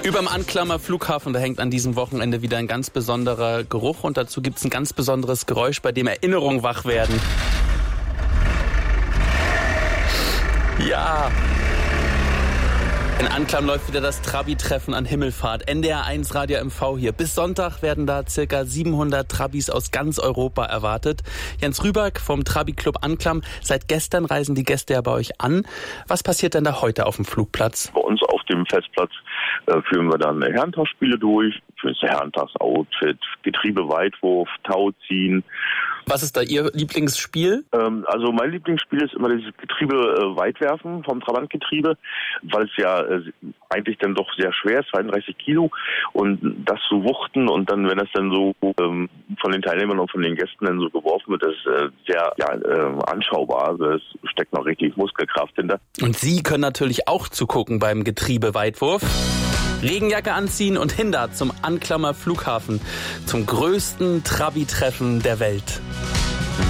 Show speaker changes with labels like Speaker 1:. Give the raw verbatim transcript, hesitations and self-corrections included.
Speaker 1: Überm Anklammer Flughafen, da hängt an diesem Wochenende wieder ein ganz besonderer Geruch und dazu gibt's ein ganz besonderes Geräusch, bei dem Erinnerungen wach werden. Ja. In Anklam läuft wieder das Trabi-Treffen an Himmelfahrt. N D R eins Radio M V hier. Bis Sonntag werden da circa siebenhundert Trabis aus ganz Europa erwartet. Jens Rüberg vom Trabi-Club Anklam. Seit gestern reisen die Gäste ja bei euch an. Was passiert denn da heute auf dem Flugplatz?
Speaker 2: Bei uns auf dem Festplatz äh, führen wir dann Herrentagspiele durch. Für das Herrentagsoutfit, Getriebeweitwurf, Tauziehen.
Speaker 1: Was ist da Ihr Lieblingsspiel?
Speaker 2: Ähm, also mein Lieblingsspiel ist immer dieses Getriebeweitwerfen äh, vom Trabantgetriebe, weil es ja äh, eigentlich dann doch sehr schwer ist, zweiunddreißig Kilo. Und das zu wuchten und dann, wenn das dann so ähm, von den Teilnehmern und von den Gästen dann so geworfen wird, das ist äh, sehr ja, äh, anschaubar. Also es steckt noch richtig Muskelkraft hinter.
Speaker 1: Und Sie können natürlich auch zugucken beim Getriebeweitwurf. Regenjacke anziehen und hin da zum Anklammer Flughafen, zum größten Trabi-Treffen der Welt.